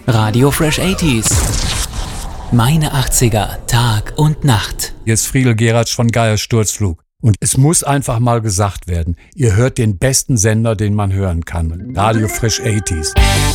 Radio Fresh 80s. Meine 80er, Tag und Nacht. Hier ist Friedel Geratsch von Geier Sturzflug. Und es muss einfach mal gesagt werden, ihr hört den besten Sender, den man hören kann. Radio Fresh 80s.